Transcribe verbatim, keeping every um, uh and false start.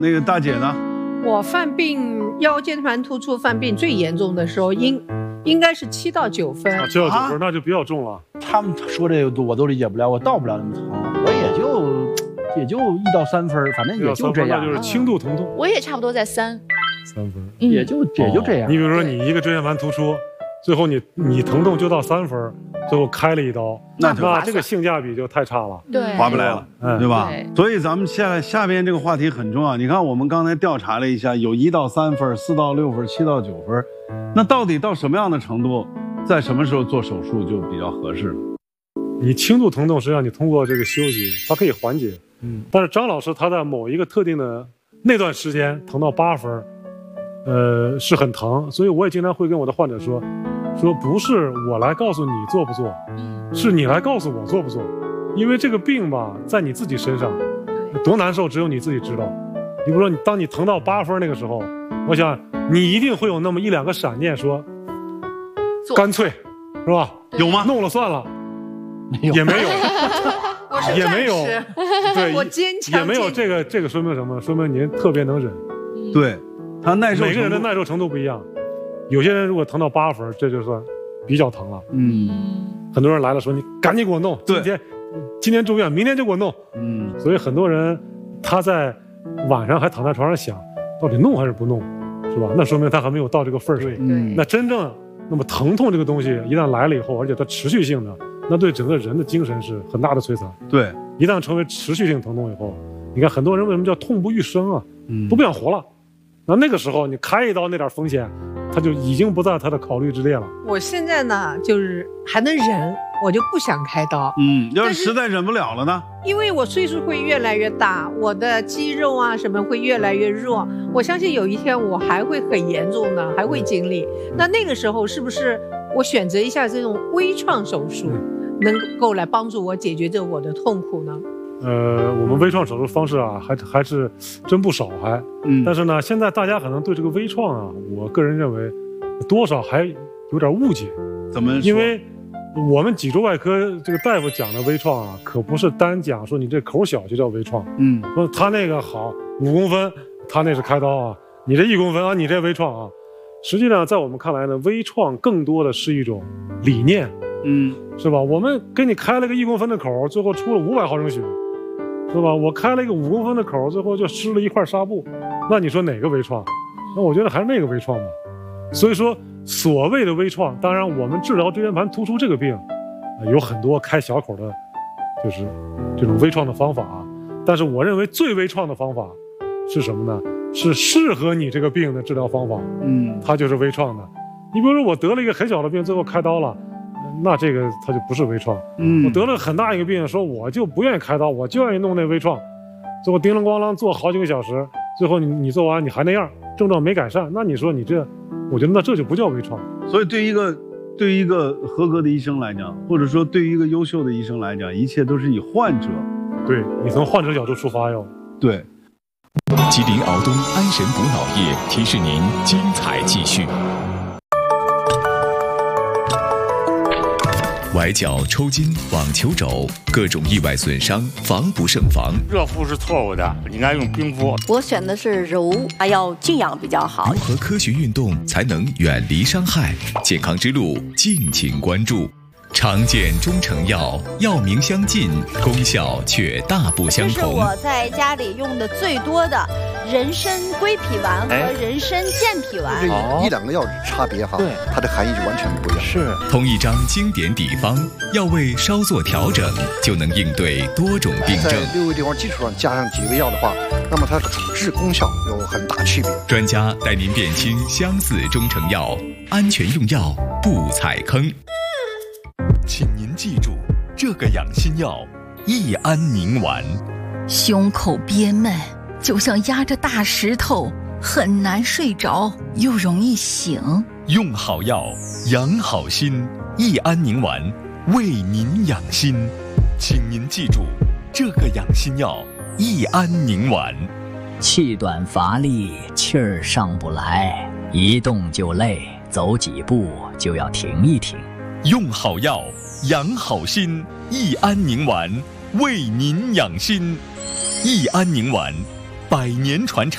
那个大姐呢？ 我犯病腰间盘突出犯病最严重的时候，应应该是七到九分。 啊，七到九分、啊、那就比较重了。 他们说这个我都理解不了，我到不了那么疼，我也就也就一到三分，反正也就这样， 那就是轻度疼痛。 我也差不多在三三分， 也就也就这样。 你比如说你一个椎间盘突出，最后你你疼痛就到三分，最后开了一刀，那那这个性价比就太差了， 对， 划不来了， 嗯、 对吧？对，所以咱们下下边这个话题很重要。你看，我们刚才调查了一下，有一到三分、四到六分、七到九分，那到底到什么样的程度，在什么时候做手术就比较合适了？ 你轻度疼痛，实际上你通过这个休息，它可以缓解。嗯，但是张老师他在某一个特定的那段时间疼到八分，呃，是很疼，所以我也经常会跟我的患者说。说不是我来告诉你做不做，是你来告诉我做不做，因为这个病吧，在你自己身上，多难受只有你自己知道。你比如说你当你疼到八分那个时候，我想你一定会有那么一两个闪念说，干脆，是吧？ 有吗？ 弄了算了， 没有， 也没有， 我是也没有，对， 我坚强， 也没有。这个这个说明什么？说明您特别能忍。 对，他耐受， 每个人的耐受程度不一样。有些人如果疼到八分，这就算比较疼了。嗯，很多人来了说你赶紧给我弄，今天今天住院，明天就给我弄。嗯，所以很多人他在晚上还躺在床上想，到底弄还是不弄，是吧？那说明他还没有到这个份儿上。嗯，那真正那么疼痛这个东西一旦来了以后，而且它持续性的，那对整个人的精神是很大的摧残。 对， 一旦成为持续性疼痛以后，你看很多人为什么叫痛不欲生啊？嗯，都不想活了。那那个时候你开一刀那点风险，他就已经不在他的考虑之列了。 我现在呢，就是还能忍，我就不想开刀。 嗯，要是实在忍不了了呢？ 因为我岁数会越来越大，我的肌肉啊什么会越来越弱。我相信有一天我还会很严重的，还会经历。那那个时候是不是我选择一下这种微创手术，能够来帮助我解决这我的痛苦呢？ 呃，我们微创手术方式啊，还还是真不少还，嗯，但是呢，现在大家可能对这个微创啊，我个人认为，多少还有点误解。 怎么说？ 因为我们脊柱外科这个大夫讲的微创啊，可不是单讲说你这口小就叫微创，嗯，说他那个好五公分，他那是开刀啊，你这一公分啊，你这微创啊，实际上在我们看来呢，微创更多的是一种理念，嗯，是吧？我们给你开了个一公分的口，最后出了五百毫升血。是吧？我开了一个五公分的口，最后就湿了一块纱布，那你说哪个微创？那我觉得还是那个微创吧。所以说，所谓的微创，当然我们治疗椎间盘突出这个病，呃、有很多开小口的，就是这种微创的方法啊。但是我认为最微创的方法是什么呢？是适合你这个病的治疗方法，嗯，它就是微创的。你比如说我得了一个很小的病，最后开刀了。那这个它就不是微创，嗯，我得了很大一个病，说我就不愿意开刀，我就愿意弄那微创，最后叮铃咣啷做好几个小时，最后你你做完你还那样，症状没改善，那你说你这，我觉得那这就不叫微创。 所以对于一个对于一个合格的医生来讲，或者说对于一个优秀的医生来讲，一切都是以患者， 对你从患者角度出发哟。 对。 吉林敖东安神补脑液提示您精彩继续。崴脚、抽筋、网球肘，各种意外损伤，防不胜防。 热敷是错误的，应该用冰敷。 我选的是揉，还要静养比较好。 如何科学运动才能远离伤害？健康之路，敬请关注。常见中成药，药名相近，功效却大不相同。 这是我在家里用的最多的人参归脾丸和人参健脾丸。 这一两个药差别哈，对，它的含义就完全不一样。 是，同一张经典底方，药味稍作调整，就能应对多种病症。 在六味地黄基础上加上几味药的话，那么它的主治功效有很大区别。 专家带您辨清相似中成药，安全用药不踩坑。请您记住，这个养心药益安宁丸。 胸口憋闷，就像压着大石头，很难睡着，又容易醒。 用好药，养好心，益安宁丸为您养心。请您记住，这个养心药益安宁丸。 气短乏力，气儿上不来，一动就累，走几步就要停一停。 用好药，养好心，益安宁丸为您养心。益安宁丸，百年传承。